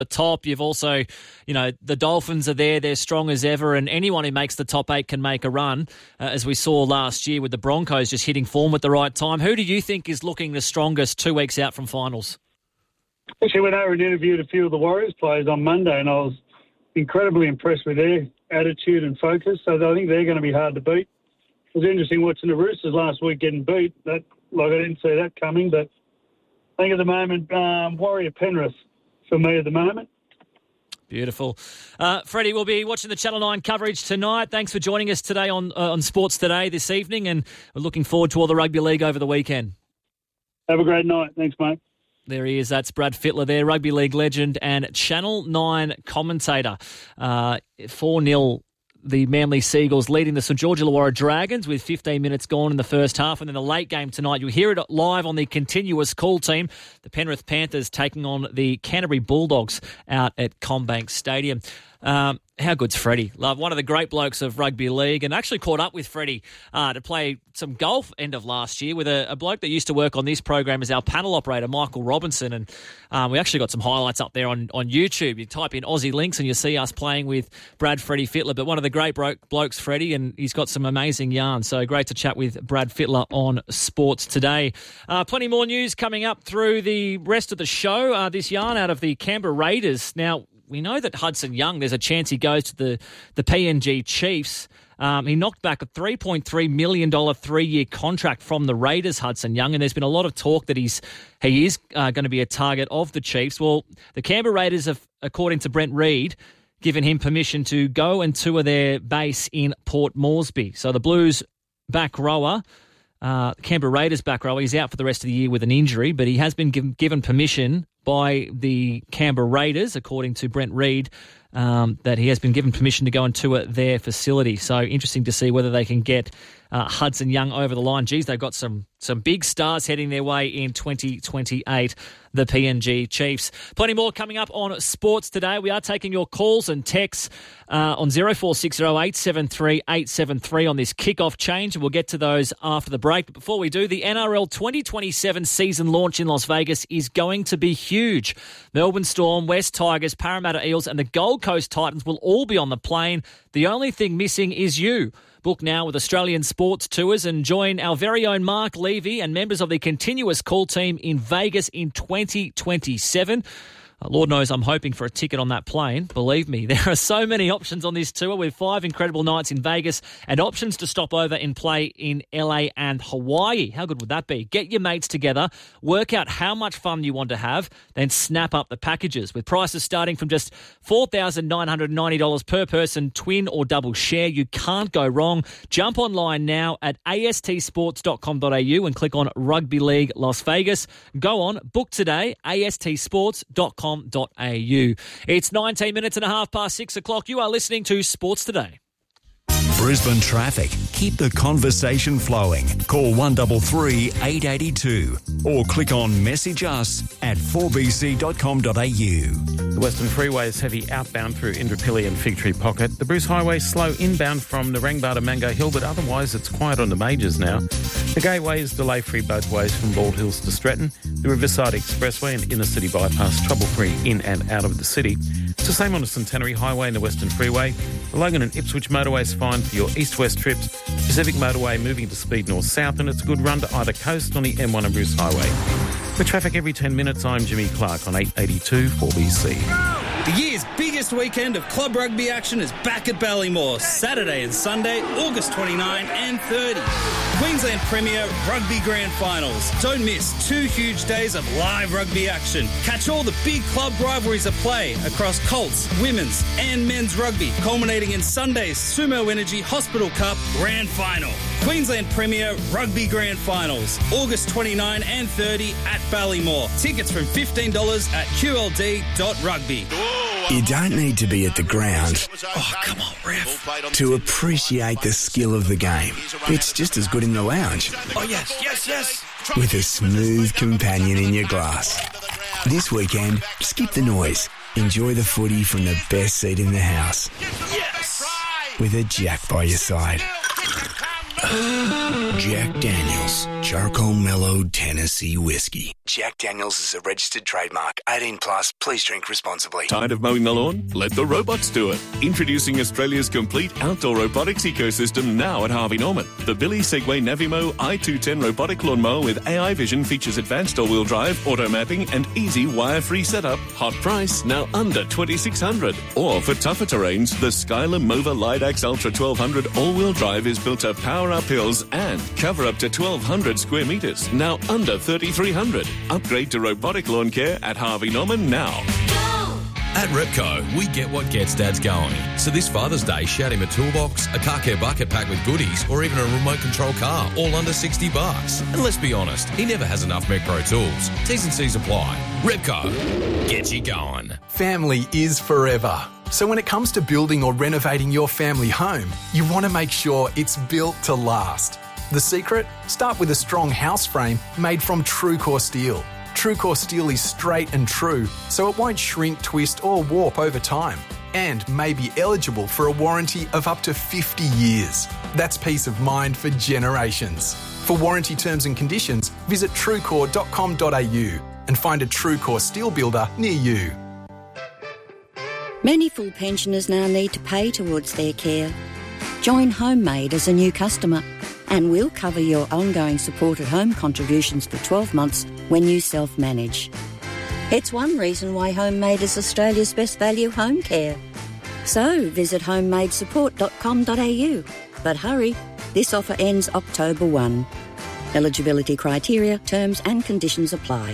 the top. You've also, the Dolphins are there. They're strong as ever. And anyone who makes the top 8 can make a run, as we saw last year with the Broncos just hitting form at the right time. Who do you think is looking the strongest 2 weeks out from finals? Actually, went over and interviewed a few of the Warriors players on Monday, and I was incredibly impressed with their attitude and focus. So I think they're going to be hard to beat. It was interesting watching the Roosters last week getting beat. I didn't see that coming, but I think at the moment, Warrior Penrith for me at the moment. Beautiful. Freddie, we'll be watching the Channel 9 coverage tonight. Thanks for joining us today on Sports Today this evening, and we're looking forward to all the rugby league over the weekend. Have a great night. Thanks, mate. There he is. That's Brad Fittler there, rugby league legend and Channel 9 commentator. 4-0. The Manly Seagulls leading the St George Illawarra Dragons with 15 minutes gone in the first half. And then the late game tonight, you'll hear it live on the continuous call team. The Penrith Panthers taking on the Canterbury Bulldogs out at CommBank Stadium. How good's Freddie? One of the great blokes of rugby league, and actually caught up with Freddie to play some golf end of last year with a bloke that used to work on this program as our panel operator, Michael Robinson. And we actually got some highlights up there on YouTube. You type in Aussie Links and you see us playing with Freddie Fittler, but one of the great blokes, Freddie, and he's got some amazing yarn. So great to chat with Brad Fittler on Sports Today. Plenty more news coming up through the rest of the show. This yarn out of the Canberra Raiders. Now, we know that Hudson Young, there's a chance he goes to the PNG Chiefs. He knocked back a $3.3 million 3-year contract from the Raiders, Hudson Young, and there's been a lot of talk that he is going to be a target of the Chiefs. Well, the Canberra Raiders have, according to Brent Reid, given him permission to go and tour their base in Port Moresby. So the Blues back rower, Canberra Raiders back rower, he's out for the rest of the year with an injury, but he has been given permission by the Canberra Raiders, according to Brent Reid, that he has been given permission to go and tour their facility. So interesting to see whether they can get Hudson Young over the line. Geez, they've got some big stars heading their way in 2028, the PNG Chiefs. Plenty more coming up on Sports Today. We are taking your calls and texts on 0460 873 873 on this kickoff change. We'll get to those after the break. But before we do, the NRL 2027 season launch in Las Vegas is going to be huge. Melbourne Storm, West Tigers, Parramatta Eels and the Gold Coast Titans will all be on the plane. The only thing missing is you. Book now with Australian Sports Tours and join our very own Mark Levy and members of the continuous call team in Vegas in 2027. Lord knows I'm hoping for a ticket on that plane. Believe me, there are so many options on this tour with 5 incredible nights in Vegas and options to stop over and play in LA and Hawaii. How good would that be? Get your mates together, work out how much fun you want to have, then snap up the packages with prices starting from just $4,990 per person, twin or double share. You can't go wrong. Jump online now at astsports.com.au and click on Rugby League Las Vegas. Go on, book today, astsports.com.au. It's 19 minutes and a half past 6 o'clock. You are listening to Sports Today. Brisbane traffic. Keep the conversation flowing. Call 133 882 or click on message us at 4bc.com.au. The Western Freeway is heavy outbound through Indooroopilly and Fig Tree Pocket. The Bruce Highway is slow inbound from Narangba to Mango Hill, but otherwise it's quiet on the majors now. The Gateway is delay-free both ways from Bald Hills to Stretton. The Riverside Expressway and Inner City Bypass trouble-free in and out of the city. It's the same on the Centenary Highway and the Western Freeway. The Logan and Ipswich Motorway is fine for your east-west trips. Pacific Motorway moving to speed north-south, and it's a good run to either coast on the M1 and Bruce Highway. With traffic every 10 minutes, I'm Jimmy Clark on 882 4BC. The year's biggest weekend of club rugby action is back at Ballymore, Saturday and Sunday, August 29 and 30. Queensland Premier Rugby Grand Finals. Don't miss 2 huge days of live rugby action. Catch all the big club rivalries at play across Colts, women's and men's rugby, culminating in Sunday's Sumo Energy Hospital Cup Grand Final. Queensland Premier Rugby Grand Finals, August 29 and 30 at Ballymore. Tickets from $15 at qld.rugby. You don't need to be at the ground, oh come on ref, to appreciate the skill of the game. It's just as good in the lounge. Oh yes. With a smooth companion in your glass. This weekend, skip the noise. Enjoy the footy from the best seat in the house. Yes! With a Jack by your side. Jack Daniels. Charcoal mellowed Tennessee whiskey. Jack Daniels is a registered trademark. 18 plus. Please drink responsibly. Tired of mowing the lawn? Let the robots do it. Introducing Australia's complete outdoor robotics ecosystem now at Harvey Norman. The Billy Segway Navimo i210 robotic lawnmower with AI vision features advanced all-wheel drive, auto mapping and easy wire-free setup. Hot price, now under $2,600. Or for tougher terrains, the Skyler Mova Lidax Ultra 1200 all-wheel drive is built to power up hills and cover up to 1,200 square metres, now under $3,300. Upgrade to robotic lawn care at Harvey Norman now. At Repco, we get what gets dads going. So this Father's Day, shout him a toolbox, a car care bucket packed with goodies, or even a remote control car, all under $60. And let's be honest, he never has enough Metro tools. T's and C's apply. Repco, gets you going. Family is forever. So when it comes to building or renovating your family home, you want to make sure it's built to last. The secret? Start with a strong house frame made from TrueCore steel. TrueCore steel is straight and true, so it won't shrink, twist or warp over time, and may be eligible for a warranty of up to 50 years. That's peace of mind for generations. For warranty terms and conditions, visit truecore.com.au and find a TrueCore steel builder near you. Many full pensioners now need to pay towards their care. Join Homemade as a new customer and we'll cover your ongoing supported home contributions for 12 months when you self-manage. It's one reason why Homemade is Australia's best value home care. So visit homemadesupport.com.au. But hurry, this offer ends October 1. Eligibility criteria, terms and conditions apply.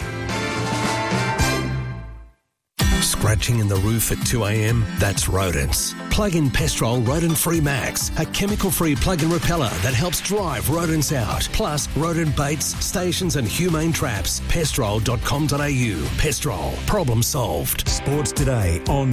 Scratching in the roof at 2 a.m? That's rodents. Plug in Pestrol Rodent Free Max, a chemical-free plug-in repeller that helps drive rodents out. Plus, rodent baits, stations and humane traps. Pestrol.com.au. Pestrol. Problem solved. Sports today on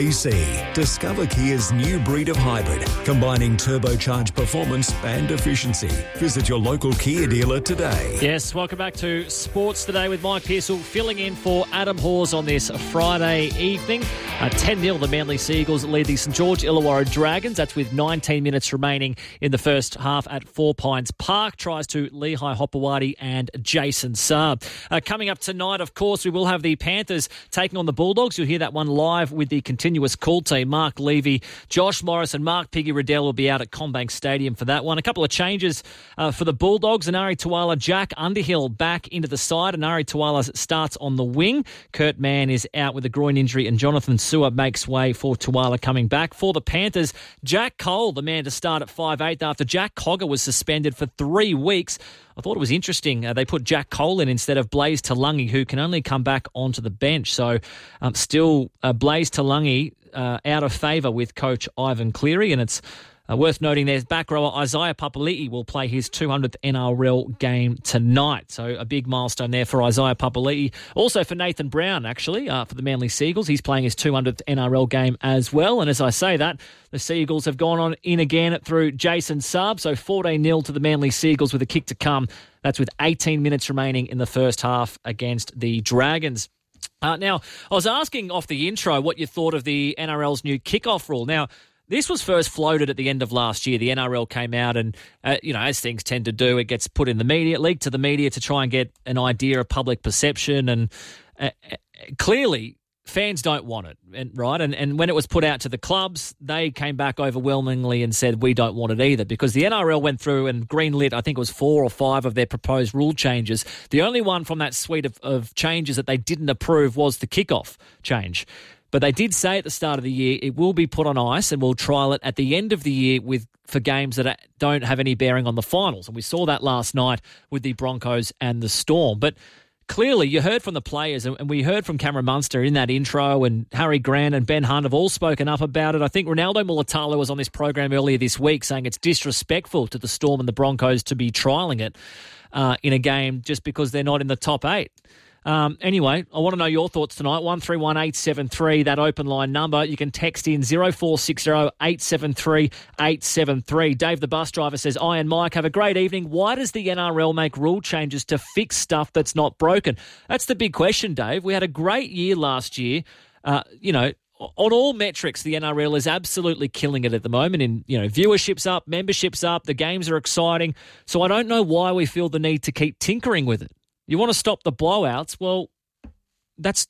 4BC. Discover Kia's new breed of hybrid, combining turbocharged performance and efficiency. Visit your local Kia dealer today. Yes, welcome back to Sports Today with Mike Pearsall filling in for Adam Hawes on this Friday evening. 10-0, the Manly Seagulls lead the St George Illawarra Dragons. That's with 19 minutes remaining in the first half at Four Pines Park. Tries to Lehigh Hopewadi and Jason Saab. Coming up tonight, of course, we will have the Panthers taking on the Bulldogs. You'll hear that one live with the continuous call team. Mark Levy, Josh Morris and Mark Piggy Riddell will be out at CommBank Stadium for that one. A couple of changes for the Bulldogs. Anari Tuala, Jack Underhill back into the side. Anari Tuala starts on the wing. Kurt Mann is out with a groin injury and Jonathan Sewer makes way for Tuala coming back. For the Panthers, Jack Cole, the man to start at 5'8" after Jack Cogger was suspended for 3 weeks. I thought it was interesting. They put Jack Cole in instead of Blaze Talangi, who can only come back onto the bench. So still Blaze Talangi out of favour with coach Ivan Cleary, and it's worth noting there's back rower Isaiah Papali'i will play his 200th NRL game tonight. So a big milestone there for Isaiah Papali'i. Also for Nathan Brown, actually, for the Manly Seagulls. He's playing his 200th NRL game as well. And as I say that, the Seagulls have gone on in again through Jason Saab. So 14-0 to the Manly Seagulls with a kick to come. That's with 18 minutes remaining in the first half against the Dragons. Now, I was asking off the intro what you thought of the NRL's new kickoff rule. Now, this was first floated at the end of last year. The NRL came out and, as things tend to do, it gets put in the media, leaked to the media to try and get an idea of public perception. And clearly, fans don't want it, right? And when it was put out to the clubs, they came back overwhelmingly and said, we don't want it either, because the NRL went through and greenlit, I think it was 4 or 5 of their proposed rule changes. The only one from that suite of changes that they didn't approve was the kickoff change. But they did say at the start of the year it will be put on ice and we'll trial it at the end of the year for games that don't have any bearing on the finals. And we saw that last night with the Broncos and the Storm. But clearly you heard from the players, and we heard from Cameron Munster in that intro, and Harry Grant and Ben Hunt have all spoken up about it. I think Ronaldo Mulatalo was on this program earlier this week saying it's disrespectful to the Storm and the Broncos to be trialling it in a game just because they're not in the top 8. Anyway, I want to know your thoughts tonight. 131873, that open line number. You can text in 0460 873 873. Dave, the bus driver, says, I and Mike have a great evening. Why does the NRL make rule changes to fix stuff that's not broken? That's the big question, Dave. We had a great year last year. on all metrics, the NRL is absolutely killing it at the moment. In viewership's up, membership's up, the games are exciting. So I don't know why we feel the need to keep tinkering with it. You want to stop the blowouts? Well, that's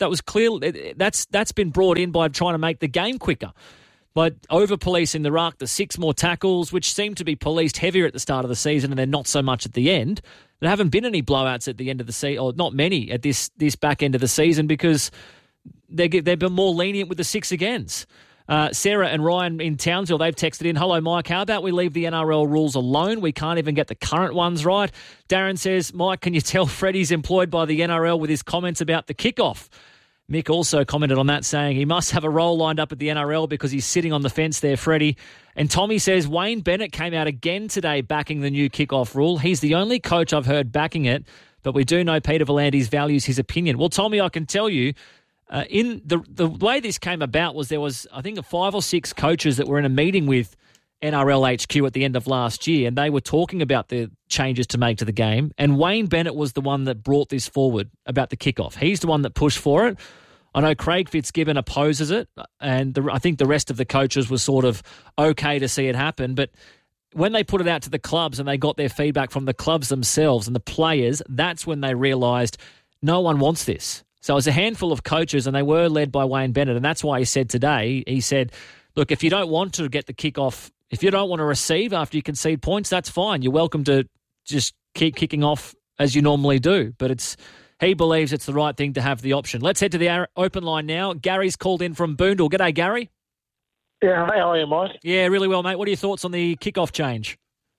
been brought in by trying to make the game quicker. By over-policing the ruck, the 6 more tackles, which seem to be policed heavier at the start of the season and then not so much at the end. There haven't been any blowouts at the end of the season, or not many at this back end of the season, because they've been more lenient with the 6 agains. Sarah and Ryan in Townsville, they've texted in, "Hello, Mike, how about we leave the NRL rules alone? We can't even get the current ones right." Darren says, "Mike, can you tell Freddie's employed by the NRL with his comments about the kickoff?" Mick also commented on that, saying he must have a role lined up at the NRL because he's sitting on the fence there, Freddie. And Tommy says Wayne Bennett came out again today backing the new kickoff rule. He's the only coach I've heard backing it, but we do know Peter V'landys values his opinion. Well, Tommy, I can tell you, in the way this came about was there was, I think, 5 or 6 coaches that were in a meeting with NRL HQ at the end of last year, and they were talking about the changes to make to the game, and Wayne Bennett was the one that brought this forward about the kickoff. He's the one that pushed for it. I know Craig Fitzgibbon opposes it, and I think the rest of the coaches were sort of okay to see it happen, but when they put it out to the clubs and they got their feedback from the clubs themselves and the players, that's when they realised no one wants this. So it was a handful of coaches, and they were led by Wayne Bennett, and that's why he said today, he said, look, if you don't want to get the kickoff, if you don't want to receive after you concede points, that's fine. You're welcome to just keep kicking off as you normally do. But he believes it's the right thing to have the option. Let's head to the open line now. Gary's called in from Boondall. G'day, Gary. Yeah, hey, how are you, Mike? Yeah, really well, mate. What are your thoughts on the kickoff change?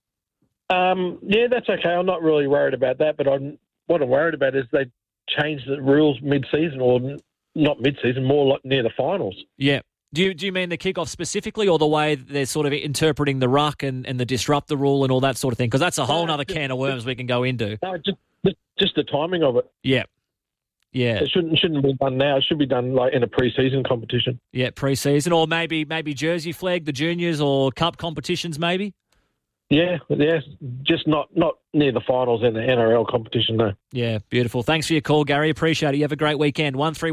Yeah, that's okay. I'm not really worried about that, but what I'm worried about is they changed the rules mid-season, or not mid-season, more like near the finals. Yeah. Do you mean the kickoff specifically, or the way they're sort of interpreting the ruck and the disrupt the rule and all that sort of thing? Because that's a whole other can of worms we can go into. No, just the timing of it. Yeah. Yeah. It shouldn't be done now. It should be done like in a pre-season competition. Yeah, pre-season, or maybe Jersey flag, the juniors or cup competitions maybe? Yeah, just not near the finals in the NRL competition, though. Yeah, beautiful. Thanks for your call, Gary. Appreciate it. You have a great weekend.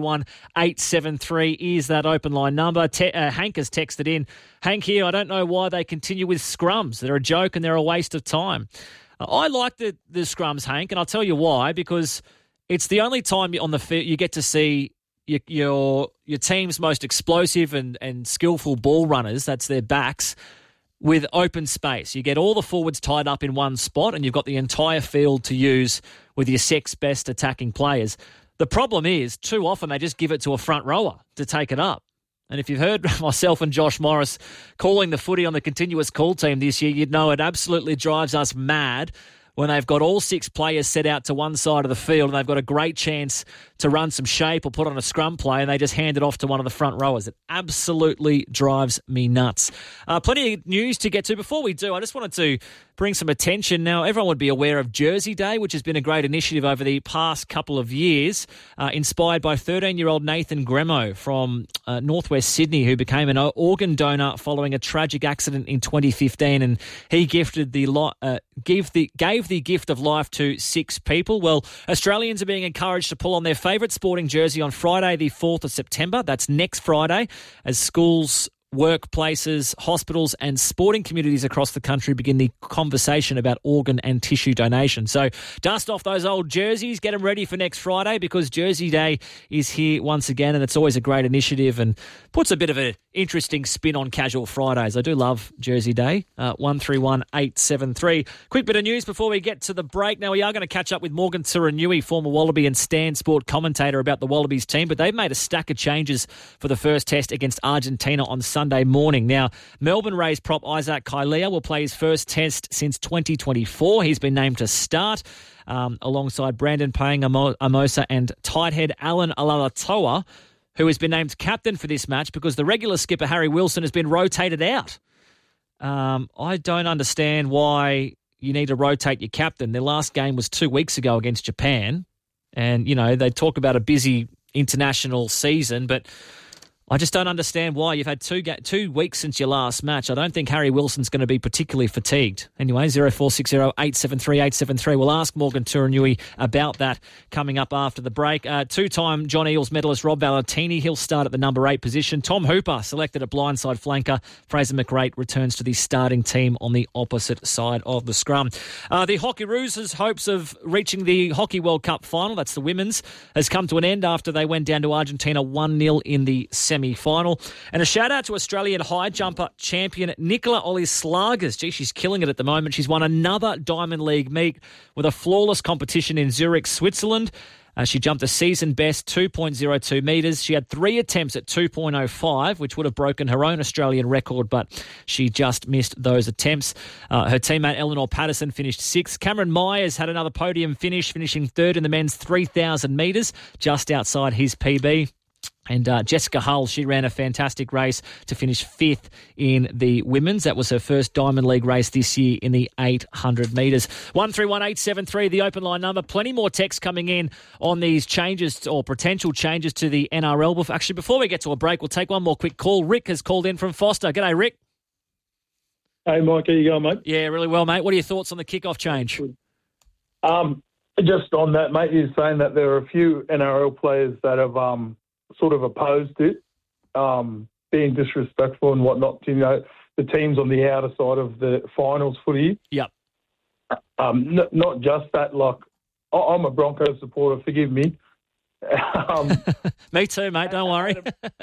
131873 is that open line number. Hank has texted in. Hank here, I don't know why they continue with scrums. They're a joke and they're a waste of time. I like the scrums, Hank, and I'll tell you why, because it's the only time on the field you get to see your team's most explosive and skillful ball runners, that's their backs, with open space. You get all the forwards tied up in one spot and you've got the entire field to use with your 6 best attacking players. The problem is, too often they just give it to a front rower to take it up. And if you've heard myself and Josh Morris calling the footy on the continuous call team this year, you'd know it absolutely drives us mad when they've got all 6 players set out to one side of the field and they've got a great chance to run some shape or put on a scrum play and they just hand it off to one of the front rowers. It absolutely drives me nuts. Plenty of news to get to. Before we do, I just wanted to bring some attention. Now, everyone would be aware of Jersey Day, which has been a great initiative over the past couple of years, inspired by 13-year-old Nathan Gremo from northwest Sydney, who became an organ donor following a tragic accident in 2015, and he gave the gift of life to 6 people. Well, Australians are being encouraged to pull on their favourite sporting jersey on Friday, the 4th of September. That's next Friday, as schools, workplaces, hospitals and sporting communities across the country begin the conversation about organ and tissue donation. So dust off those old jerseys, get them ready for next Friday, because Jersey Day is here once again, and it's always a great initiative and puts a bit of an interesting spin on casual Fridays. I do love Jersey Day. 131873. Quick bit of news before we get to the break. Now, we are going to catch up with Morgan Turanui, former Wallaby and Stan Sport commentator, about the Wallabies team, but they've made a stack of changes for the first test against Argentina on Sunday morning. Now, Melbourne Rays prop Isaac Kailea will play his first test since 2024. He's been named to start alongside Brandon Paeng-Amosa and tight head Alan Alalatoa, who has been named captain for this match because the regular skipper Harry Wilson has been rotated out. I don't understand why you need to rotate your captain. Their last game was 2 weeks ago against Japan, and, you know, they talk about a busy international season, but I just don't understand why. You've had 2 weeks since your last match. I don't think Harry Wilson's going to be particularly fatigued. Anyway, 0460 873 873. We'll ask Morgan Turinui about that coming up after the break. Two-time John Eales medalist Rob Valentini, he'll start at the number 8 position. Tom Hooper selected a blindside flanker. Fraser McRate returns to the starting team on the opposite side of the scrum. The Hockeyroos' hopes of reaching the Hockey World Cup final, that's the women's, has come to an end after they went down to Argentina 1-0 in the semi-final. And a shout-out to Australian high jumper champion Nicola Ollie-Slagers. Gee, she's killing it at the moment. She's won another Diamond League meet with a flawless competition in Zurich, Switzerland. She jumped a season-best 2.02 metres. She had 3 attempts at 2.05, which would have broken her own Australian record, but she just missed those attempts. Her teammate Eleanor Patterson finished 6th. Cameron Myers had another podium finish, finishing 3rd in the men's 3,000 metres, just outside his PB. And Jessica Hull, she ran a fantastic race to finish 5th in the women's. That was her first Diamond League race this year in the 800 metres. 131873, the open line number. Plenty more text coming in on these changes or potential changes to the NRL. Actually, before we get to a break, we'll take one more quick call. Rick has called in from Foster. G'day, Rick. Hey, Mike, how you going, mate? Yeah, really well, mate. What are your thoughts on the kickoff change? Just on that, mate, you're saying that there are a few NRL players that have sort of opposed it, being disrespectful and whatnot to, the teams on the outer side of the finals footy. Yep. Not just that, like, I'm a Broncos supporter, forgive me. Me too, mate, don't worry.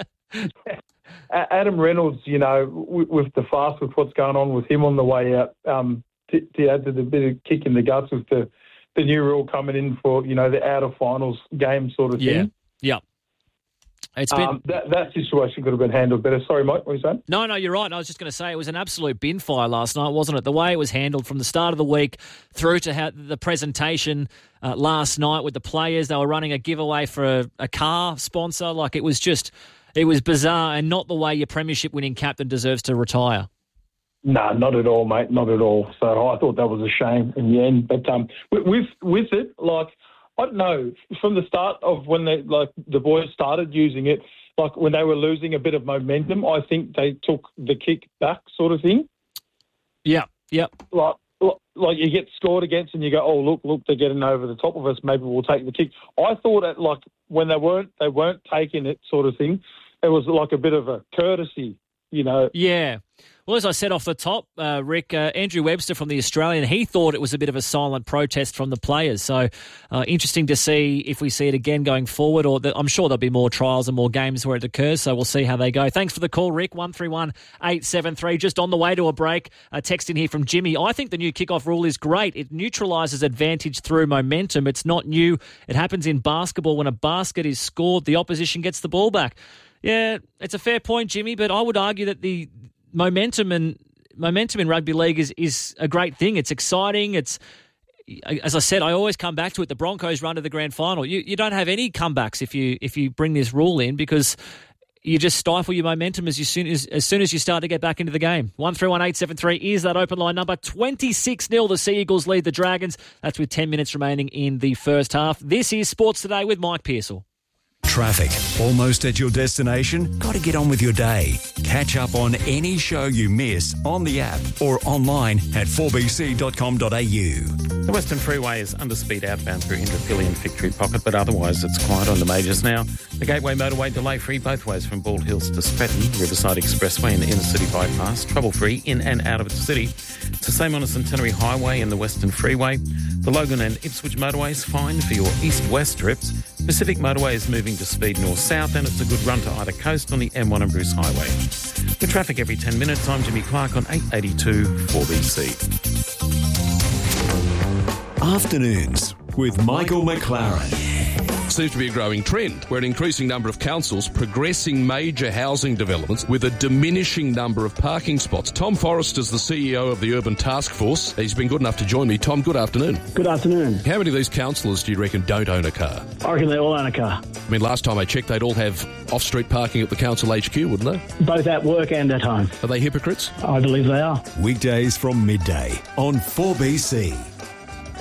Adam Reynolds, with the fast, with what's going on with him on the way out, to add to the bit of kick in the guts with the new rule coming in for, the outer finals game sort of thing. Yeah. It's been that situation could have been handled better. Sorry, Mike, what were you saying? No, you're right. I was just going to say it was an absolute bin fire last night, wasn't it? The way it was handled from the start of the week through to the presentation last night with the players. They were running a giveaway for a car sponsor. Like, it was bizarre and not the way your premiership winning captain deserves to retire. No, not at all, mate. Not at all. So I thought that was a shame in the end. But with it, like, I don't know, from the start of when the boys started using it, like when they were losing a bit of momentum, I think they took the kick back sort of thing. Yeah. Like you get scored against and you go, oh, look, they're getting over the top of us, maybe we'll take the kick. I thought that, like, when they weren't taking it sort of thing, it was like a bit of a courtesy, Yeah. Well, as I said off the top, Rick, Andrew Webster from The Australian, he thought it was a bit of a silent protest from the players. So interesting to see if we see it again going forward, or I'm sure there'll be more trials and more games where it occurs, so we'll see how they go. Thanks for the call, Rick, 131873. Just on the way to a break, a text in here from Jimmy. I think the new kickoff rule is great. It neutralises advantage through momentum. It's not new. It happens in basketball. When a basket is scored, the opposition gets the ball back. Yeah, it's a fair point, Jimmy, but I would argue that the momentum in rugby league is a great thing. It's exciting. It's, as I said, I always come back to it. The Broncos run to the grand final. You don't have any comebacks if you bring this rule in, because you just stifle your momentum as soon as you start to get back into the game. 131873 is that open line number. 26-0 the Sea Eagles lead the Dragons. That's with 10 minutes remaining in the first half. This is Sports Today with Mike Pearsall. Traffic. Almost at your destination? Got to get on with your day. Catch up on any show you miss on the app or online at 4bc.com.au. The Western Freeway is under speed outbound through Indooroopilly and Victory Pocket, but otherwise it's quiet on the majors now. The Gateway Motorway delay-free both ways from Bald Hills to Stretton, Riverside Expressway and Inner City Bypass, trouble-free in and out of the city. It's the same on the Centenary Highway and the Western Freeway. The Logan and Ipswich Motorway is fine for your east-west trips. Pacific Motorway is moving to speed north-south, and it's a good run to either coast on the M1 and Bruce Highway. The traffic every 10 minutes. I'm Jimmy Clark on 882 4BC. Afternoons with Michael McLaren. Seems to be a growing trend where an increasing number of councils progressing major housing developments with a diminishing number of parking spots. Tom Forrest is the CEO of the Urban Task Force. He's been good enough to join me. Tom, good afternoon. Good afternoon. How many of these councillors do you reckon don't own a car? I reckon they all own a car. I mean, last time I checked, they'd all have off-street parking at the council HQ, wouldn't they? Both at work and at home. Are they hypocrites? I believe they are. Weekdays from midday on 4BC.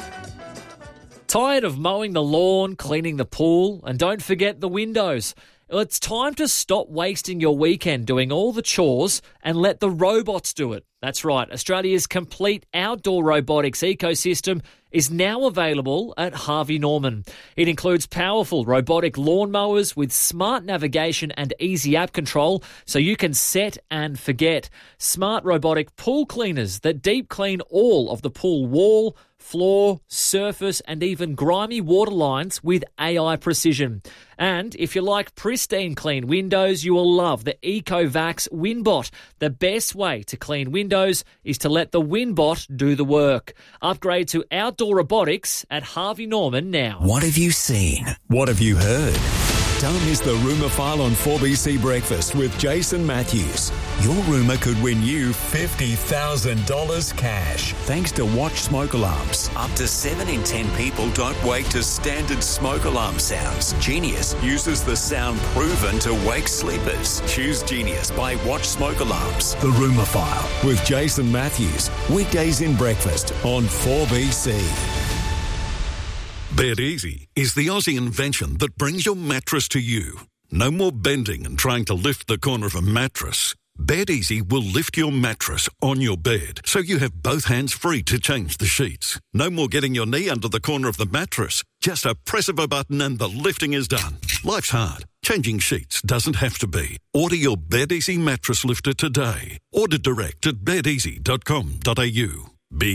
Tired of mowing the lawn, cleaning the pool, and don't forget the windows? Well, it's time to stop wasting your weekend doing all the chores and let the robots do it. That's right. Australia's complete outdoor robotics ecosystem is now available at Harvey Norman. It includes powerful robotic lawnmowers with smart navigation and easy app control so you can set and forget. Smart robotic pool cleaners that deep clean all of the pool wall, floor, surface and even grimy water lines with AI precision. And if you like pristine clean windows, you will love the EcoVax WinBot. The best way to clean windows is to let the WinBot do the work. Upgrade to outdoor robotics at Harvey Norman now. What have you seen? What have you heard? Don't miss the Rumour File on 4BC Breakfast with Jason Matthews. Your rumour could win you $50,000 cash. Thanks to Watch Smoke Alarms. Up to 7 in 10 people don't wake to standard smoke alarm sounds. Genius uses the sound proven to wake sleepers. Choose Genius by Watch Smoke Alarms. The Rumour File with Jason Matthews. Weekdays in breakfast on 4BC. Bed Easy is the Aussie invention that brings your mattress to you. No more bending and trying to lift the corner of a mattress. Bed Easy will lift your mattress on your bed so you have both hands free to change the sheets. No more getting your knee under the corner of the mattress. Just a press of a button and the lifting is done. Life's hard. Changing sheets doesn't have to be. Order your Bed Easy mattress lifter today. Order direct at bedeasy.com.au.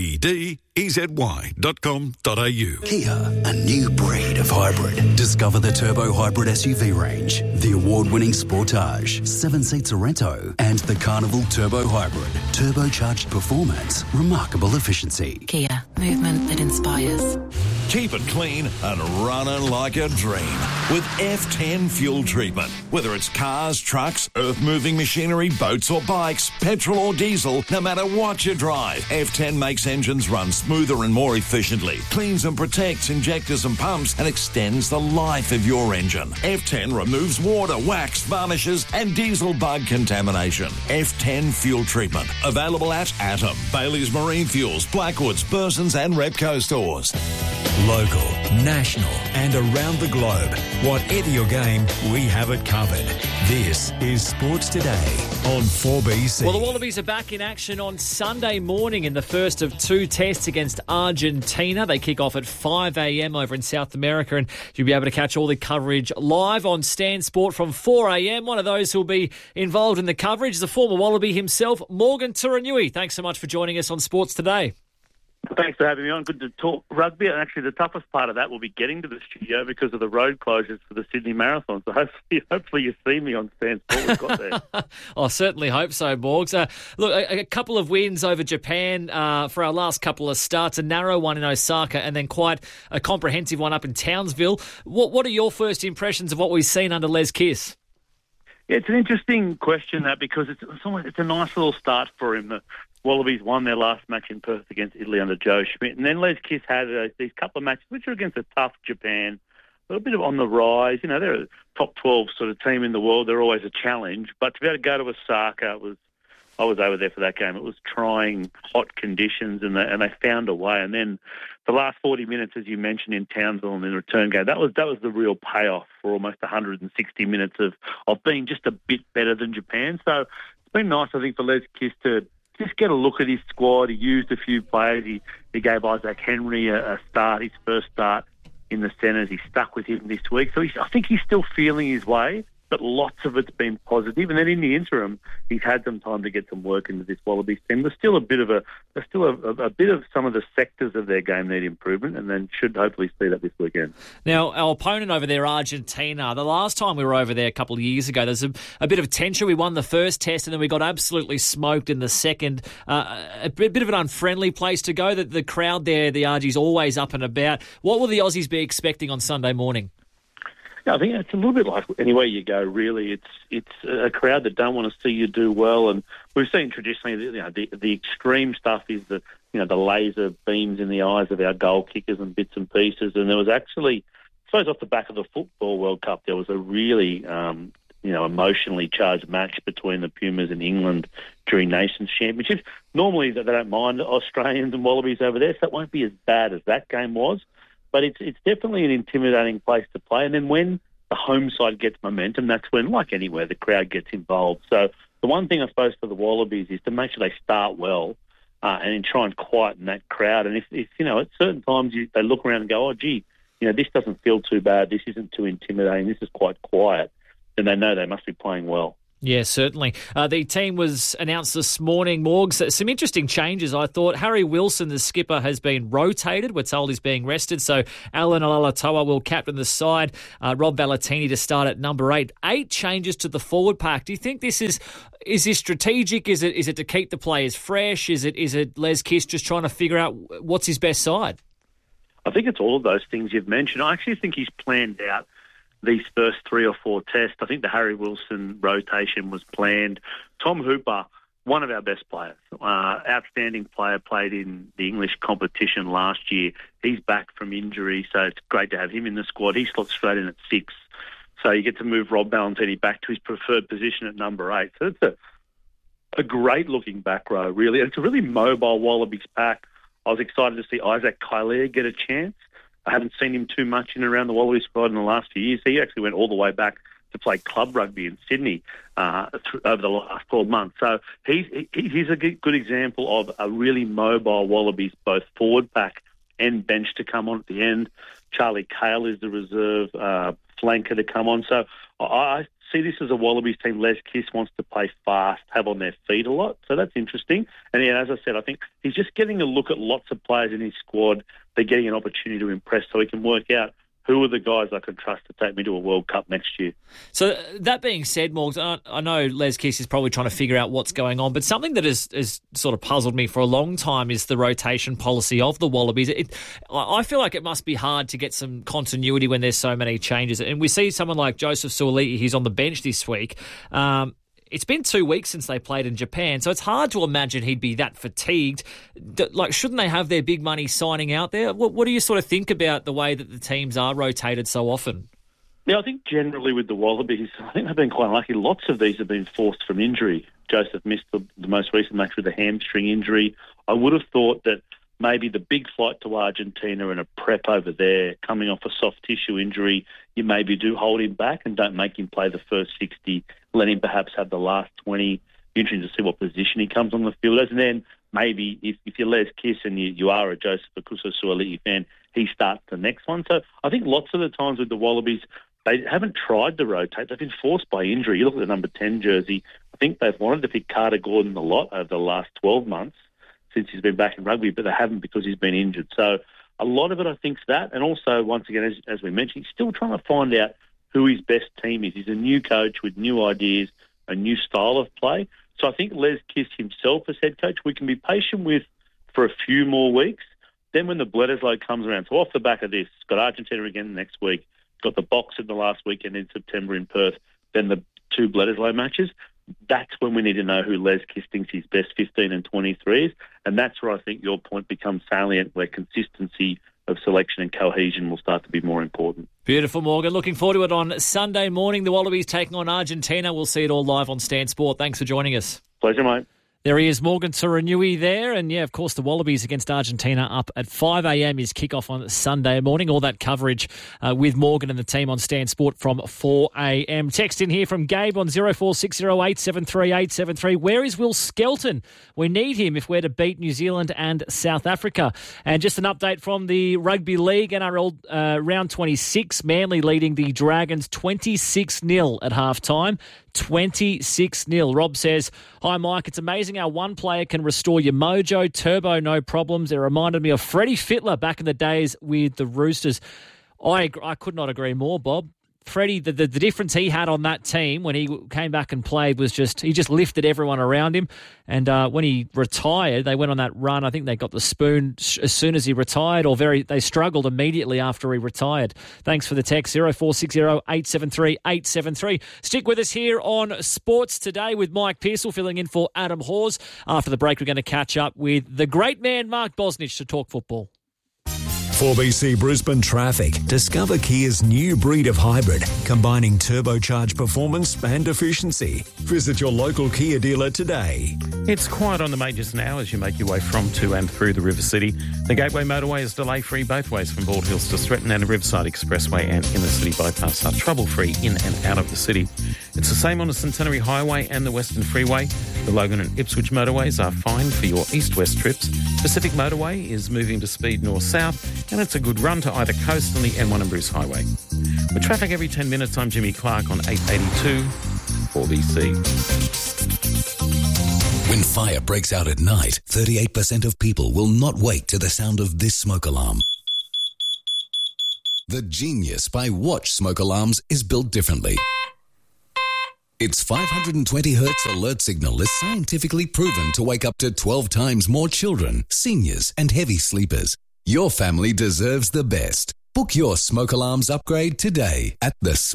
BDEZY.com.au. Kia, a new breed of hybrid. Discover the Turbo Hybrid SUV range, the award-winning Sportage, 7 seats Sorento, and the Carnival Turbo Hybrid. Turbocharged performance, remarkable efficiency. Kia, movement that inspires. Keep it clean and running like a dream with F10 fuel treatment. Whether it's cars, trucks, earth-moving machinery, boats or bikes, petrol or diesel, no matter what you drive, F10 makes engines run smoother and more efficiently, cleans and protects injectors and pumps, and extends the life of your engine. F10 removes water, wax, varnishes, and diesel bug contamination. F10 fuel treatment. Available at Atom, Bailey's Marine Fuels, Blackwoods, Burson's, and Repco stores. Local, national, and around the globe. Whatever your game, we have it covered. This is Sports Today on 4BC. Well, the Wallabies are back in action on Sunday morning in the first of 2 tests against Argentina. They kick off at 5 a.m. over in South America, and you'll be able to catch all the coverage live on Stan Sport from 4 a.m. One of those who'll be involved in the coverage is the former Wallaby himself, Morgan Turinui. Thanks so much for joining us on Sports Today. Thanks for having me on. Good to talk rugby. And actually, the toughest part of that will be getting to the studio because of the road closures for the Sydney Marathon. So hopefully you see me on Stan Sport. We've got there. I certainly hope so, Morgs. Look, a couple of wins over Japan for our last couple of starts. A narrow one in Osaka and then quite a comprehensive one up in Townsville. What are your first impressions of what we've seen under Les Kiss? Yeah, it's an interesting question, that, because it's a nice little start for him. The Wallabies won their last match in Perth against Italy under Joe Schmidt. And then Les Kiss had these couple of matches, which are against a tough Japan, a little bit on the rise. You know, they're a top 12 sort of team in the world. They're always a challenge. But to be able to go to Osaka, I was over there for that game. It was trying, hot conditions, and they found a way. And then the last 40 minutes, as you mentioned, in Townsville in the return game, that was the real payoff for almost 160 minutes of being just a bit better than Japan. So it's been nice, I think, for Les Kiss to just get a look at his squad. He used a few players. He gave Isaac Henry a start, his first start in the centres. He stuck with him this week. So I think he's still feeling his way, but lots of it's been positive. And then in the interim, he's had some time to get some work into this Wallabies team. There's still a bit of some of the sectors of their game need improvement, and then should hopefully see that this weekend. Now, our opponent over there, Argentina, the last time we were over there a couple of years ago, there's a bit of tension. We won the first test, and then we got absolutely smoked in the second. A bit of an unfriendly place to go. The crowd there, the RG's always up and about. What will the Aussies be expecting on Sunday morning? I think it's a little bit like anywhere you go, really. It's a crowd that don't want to see you do well, and we've seen traditionally, the extreme stuff is the laser beams in the eyes of our goal kickers and bits and pieces. And there was actually, I suppose, off the back of the Football World Cup, there was a really emotionally charged match between the Pumas and England during Nations Championships. Normally they don't mind Australians and Wallabies over there, so it won't be as bad as that game was. But it's definitely an intimidating place to play. And then when the home side gets momentum, that's when, like anywhere, the crowd gets involved. So the one thing I suppose for the Wallabies is to make sure they start well and then try and quieten that crowd. And if at certain times they look around and go, oh, gee, this doesn't feel too bad, this isn't too intimidating, this is quite quiet, then they know they must be playing well. Yeah, certainly. The team was announced this morning, Morgs. Some interesting changes, I thought. Harry Wilson, the skipper, has been rotated. We're told he's being rested. So Alan Alatoa will captain the side. Rob Ballatini to start at number 8. 8 changes to the forward pack. Do you think this is this strategic? Is it to keep the players fresh? Is it Les Kiss just trying to figure out what's his best side? I think it's all of those things you've mentioned. I actually think he's planned out these first 3 or 4 tests. I think the Harry Wilson rotation was planned. Tom Hooper, one of our best players, outstanding player, played in the English competition last year. He's back from injury, so it's great to have him in the squad. He slots straight in at 6. So you get to move Rob Ballantyne back to his preferred position at number 8. So it's a great-looking back row, really. And it's a really mobile Wallabies pack. I was excited to see Isaac Kailer get a chance. I haven't seen him too much in and around the Wallaby squad in the last few years. He actually went all the way back to play club rugby in Sydney over the last 12 months. So he's a good example of a really mobile Wallabies, both forward pack and bench to come on at the end. Charlie Cale is the reserve flanker to come on. So I see this as a Wallabies team. Les Kiss wants to play fast, have on their feet a lot. So that's interesting. And yeah, as I said, I think he's just getting a look at lots of players in his squad. They're getting an opportunity to impress so he can work out who are the guys I can trust to take me to a World Cup next year. So that being said, Morgs, I know Les Kiss is probably trying to figure out what's going on, but something that has sort of puzzled me for a long time is the rotation policy of the Wallabies. I feel like it must be hard to get some continuity when there's so many changes. And we see someone like Joseph Suaalii, who's on the bench this week. It's been 2 weeks since they played in Japan, so it's hard to imagine he'd be that fatigued. Shouldn't they have their big money signing out there? What do you sort of think about the way that the teams are rotated so often? Yeah, I think generally with the Wallabies, I think they've been quite unlucky. Lots of these have been forced from injury. Joseph missed the most recent match with a hamstring injury. I would have thought that maybe the big flight to Argentina and a prep over there, coming off a soft tissue injury, you maybe do hold him back and don't make him play the first 60, let him perhaps have the last 20. Interesting to see what position he comes on the field as. And then maybe if you're Les Kiss and you are a Joseph Akuso Suaalii fan, he starts the next one. So I think lots of the times with the Wallabies, they haven't tried to rotate. They've been forced by injury. You look at the number 10 jersey, I think they've wanted to pick Carter Gordon a lot over the last 12 months since he's been back in rugby, but they haven't because he's been injured. So a lot of it, I think, is that. And also, once again, as we mentioned, he's still trying to find out who his best team is. He's a new coach with new ideas, a new style of play. So I think Les Kiss himself as head coach, we can be patient with for a few more weeks. Then when the Bledisloe comes around, so off the back of this, it's got Argentina again next week, it's got the Box in the last weekend in September in Perth, then the 2 Bledisloe matches. That's when we need to know who Les Kiss thinks his best 15 and 23 is. And that's where I think your point becomes salient, where consistency of selection and cohesion will start to be more important. Beautiful, Morgan. Looking forward to it on Sunday morning. The Wallabies taking on Argentina. We'll see it all live on Stan Sport. Thanks for joining us. Pleasure, mate. There he is, Morgan Turanui there. And, yeah, of course, the Wallabies against Argentina up at 5 a.m. is kickoff on Sunday morning. All that coverage with Morgan and the team on Stan Sport from 4 a.m. Text in here from Gabe on 0460873873. Where is Will Skelton? We need him if we're to beat New Zealand and South Africa. And just an update from the Rugby League, NRL round 26. Manly leading the Dragons 26-0 at halftime. 26-0. Rob says, hi, Mike. It's amazing how one player can restore your mojo. Turbo, no problems. It reminded me of Freddie Fittler back in the days with the Roosters. I could not agree more, Bob. Freddie, the difference he had on that team when he came back and played was he just lifted everyone around him. And when he retired, they went on that run. I think they got the spoon as soon as he retired, they struggled immediately after he retired. Thanks for the text, 0460873873. Stick with us here on Sports Today with Mike Pearsall filling in for Adam Hawes. After the break, we're going to catch up with the great man, Mark Bosnich, to talk football. 4BC Brisbane traffic. Discover Kia's new breed of hybrid, combining turbocharged performance and efficiency. Visit your local Kia dealer today. It's quiet on the majors now as you make your way from, to and through the River City. The Gateway Motorway is delay-free both ways from Bald Hills to Stretton, and the Riverside Expressway and Inner City Bypass are trouble-free in and out of the city. It's the same on the Centenary Highway and the Western Freeway. The Logan and Ipswich motorways are fine for your east-west trips. Pacific Motorway is moving to speed north-south, and it's a good run to either coast on the M1 and Bruce Highway. With traffic every 10 minutes, I'm Jimmy Clark on 882 4BC. When fire breaks out at night, 38% of people will not wake to the sound of this smoke alarm. The Genius by Watch smoke alarms is built differently. Its 520 Hz alert signal is scientifically proven to wake up to 12 times more children, seniors, and heavy sleepers. Your family deserves the best. Book your smoke alarms upgrade today at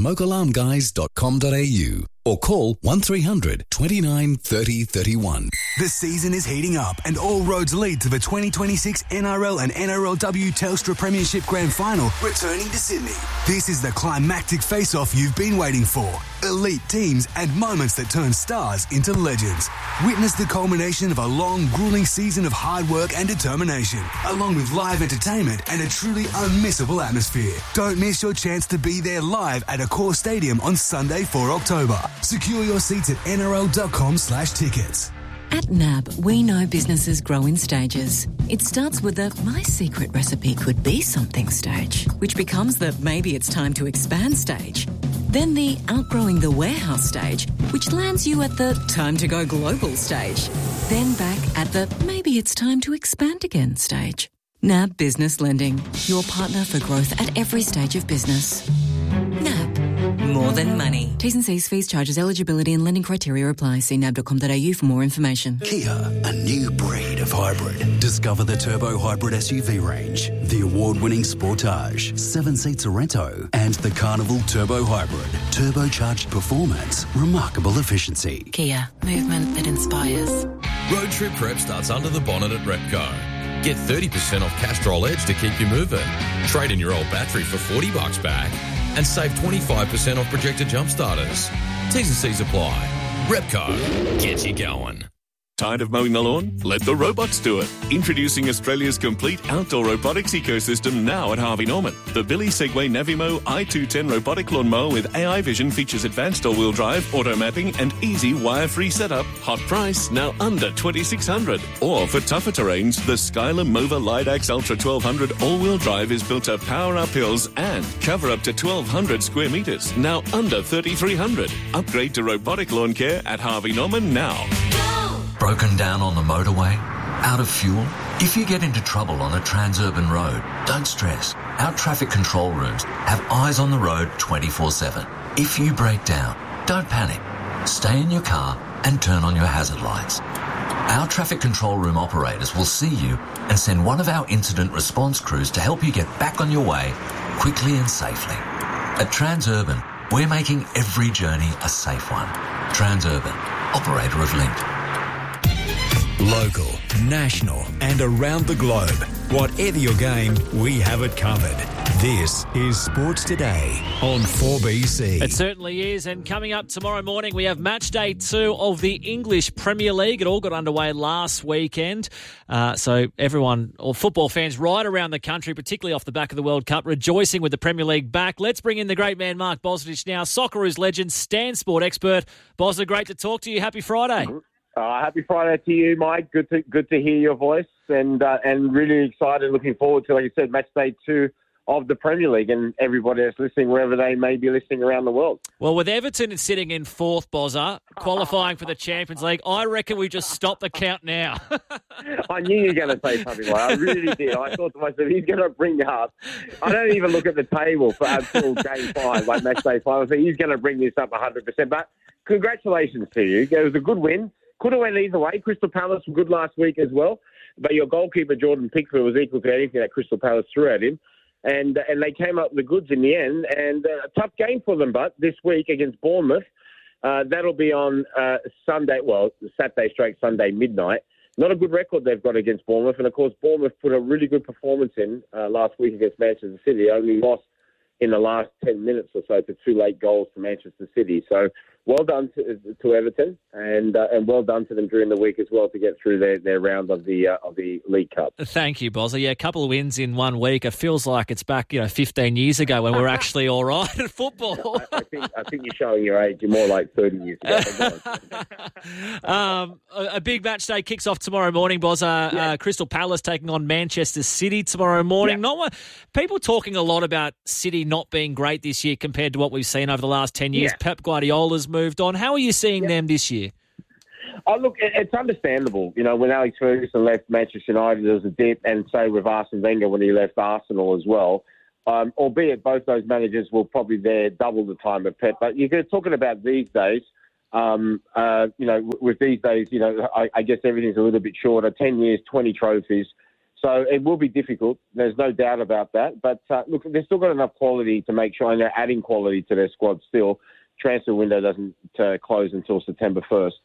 thesmokealarmguys.com.au or call 1300 29 30 31. The season is heating up and all roads lead to the 2026 NRL and NRLW Telstra Premiership Grand Final returning to Sydney. This is the climactic face-off you've been waiting for. Elite teams and moments that turn stars into legends. Witness the culmination of a long, grueling season of hard work and determination, along with live entertainment and a truly unmissable atmosphere. Don't miss your chance to be there live at Accor Stadium on Sunday, 4 October. Secure your seats at nrl.com/tickets. At NAB, we know businesses grow in stages. It starts with the "my secret recipe could be something" stage, which becomes the "maybe it's time to expand" stage. Then the outgrowing the warehouse stage, which lands you at the time to go global stage. Then back at the "maybe it's time to expand again" stage. NAB Business Lending, your partner for growth at every stage of business. NAB. More than money. T's and C's, fees, charges, eligibility and lending criteria apply. See nab.com.au for more information. Kia, a new breed of hybrid. Discover the Turbo Hybrid SUV range, the award-winning Sportage, 7 seats Sorento, and the Carnival Turbo Hybrid. Turbocharged performance, remarkable efficiency. Kia, movement that inspires. Road trip prep starts under the bonnet at Repco. Get 30% off Castrol Edge to keep you moving. Trade in your old battery for $40 back and save 25% off projector jump starters. T's and C's apply. Repco, get you going. Tired of mowing the lawn? Let the robots do it. Introducing Australia's complete outdoor robotics ecosystem now at Harvey Norman. The Billy Segway Navimo i210 robotic lawnmower with AI vision features advanced all-wheel drive, auto mapping and easy wire-free setup. Hot price, now under $2,600. Or for tougher terrains, the Skyler Mova Lidax Ultra 1200 all-wheel drive is built to power up hills and cover up to 1,200 square metres, now under $3,300. Upgrade to robotic lawn care at Harvey Norman now. Broken down on the motorway? Out of fuel? If you get into trouble on a Transurban road, don't stress. Our traffic control rooms have eyes on the road 24/7. If you break down, don't panic. Stay in your car and turn on your hazard lights. Our traffic control room operators will see you and send one of our incident response crews to help you get back on your way quickly and safely. At Transurban, we're making every journey a safe one. Transurban, operator of Link. Local, national and around the globe. Whatever your game, we have it covered. This is Sports Today on 4BC. It certainly is. And coming up tomorrow morning, we have match day 2 of the English Premier League. It all got underway last weekend. So everyone, or football fans right around the country, particularly off the back of the World Cup, rejoicing with the Premier League back. Let's bring in the great man, Mark Bosnich now, Socceroos legend, Stan Sport expert. Bosnich, great to talk to you. Happy Friday. Happy Friday to you, Mike. Good to hear your voice, and really excited. Looking forward to, like you said, match day 2 of the Premier League, and everybody that's listening, wherever they may be listening around the world. Well, with Everton sitting in 4th, Bozza, qualifying for the Champions League, I reckon we just stop the count now. I knew you were going to say something like that. I really did. I thought to myself, he's going to bring up. I don't even look at the table for until game 5, like match day 5. So he's going to bring this up 100%. But congratulations to you. It was a good win. Could have went either way. Crystal Palace were good last week as well. But your goalkeeper, Jordan Pickford, was equal to anything that Crystal Palace threw at him. And they came up with the goods in the end. And a tough game for them, but this week against Bournemouth. That'll be on Sunday, well, Saturday/Sunday midnight. not a good record they've got against Bournemouth. And, of course, Bournemouth put a really good performance in last week against Manchester City, only lost in the last 10 minutes or so to 2 late goals to Manchester City. So well done to Everton, and well done to them during the week as well to get through their round of the League Cup. Thank you, Bozza. Yeah, a couple of wins in 1 week. It feels like it's back, 15 years ago when we were actually all right at football. I think you're showing your age. You're more like 30 years ago. A big match day kicks off tomorrow morning, Bozza. Yeah. Crystal Palace taking on Manchester City tomorrow morning. Yeah. People talking a lot about City not being great this year compared to what we've seen over the last 10 years. Yeah. Pep Guardiola's moved on. How are you seeing them this year? Oh, look, it's understandable. When Alex Ferguson left Manchester United, there was a dip, and so with Arsene Wenger when he left Arsenal as well. Albeit both those managers were probably there double the time of Pep. But you're talking about these days, with these days, I guess everything's a little bit shorter. 10 years, 20 trophies. So it will be difficult. There's no doubt about that. But look, they've still got enough quality to make sure, and they're adding quality to their squad still. Transfer window doesn't close until September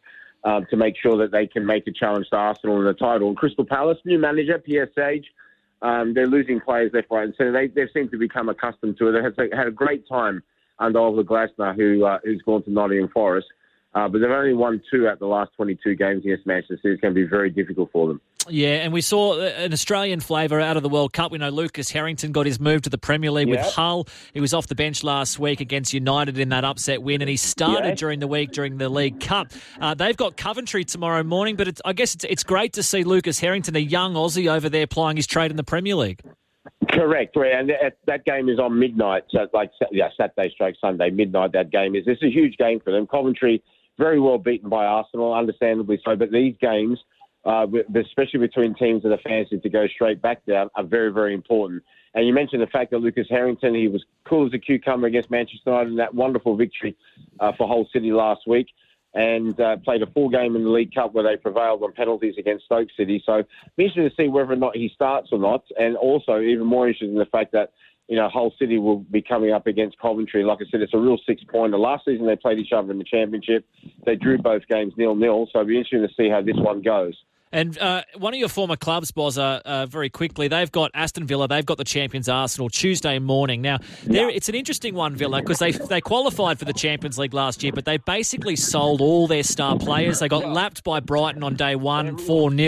1st to make sure that they can make a challenge to Arsenal in the title. And Crystal Palace, new manager, Pierre Sage, they're losing players left, right, and centre. They seem to become accustomed to it. They had a great time under Oliver Glasner, who's gone to Nottingham Forest. But they've only won 2 out of the last 22 games against Manchester City. It's going to be very difficult for them. Yeah, and we saw an Australian flavour out of the World Cup. We know Lucas Harrington got his move to the Premier League with Hull. He was off the bench last week against United in that upset win, and he started during the week during the League Cup. They've got Coventry tomorrow morning, but I guess it's great to see Lucas Harrington, a young Aussie, over there plying his trade in the Premier League. Correct, and that game is on midnight, so Saturday/Sunday, midnight that game is. This is a huge game for them. Coventry, very well beaten by Arsenal, understandably so, but these games, especially between teams that are fancy to go straight back down, are very, very important. And you mentioned the fact that Lucas Harrington, he was cool as a cucumber against Manchester United in that wonderful victory for Hull City last week, and played a full game in the League Cup where they prevailed on penalties against Stoke City. So be interested to see whether or not he starts or not, and also even more interested in the fact that Hull City will be coming up against Coventry. Like I said, it's a real 6-pointer. Last season they played each other in the Championship. They drew both games 0-0, so it'll be interesting to see how this one goes. And one of your former clubs, Bozza, very quickly, they've got Aston Villa, they've got the champions Arsenal Tuesday morning. Now, it's an interesting one, Villa, because they qualified for the Champions League last year, but they basically sold all their star players. They got lapped by Brighton on day one,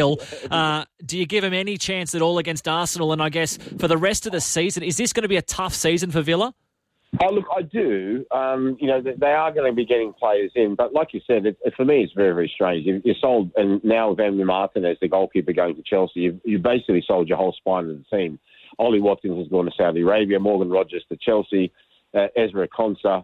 4-0. Do you give them any chance at all against Arsenal? And I guess for the rest of the season, is this going to be a tough season for Villa? Oh, look, I do. They are going to be getting players in, but like you said, for me, it's very, very strange. You sold, and now with Emily Martinez, the goalkeeper, going to Chelsea, you basically sold your whole spine of the team. Ollie Watkins has gone to Saudi Arabia, Morgan Rogers to Chelsea, Ezra Konsa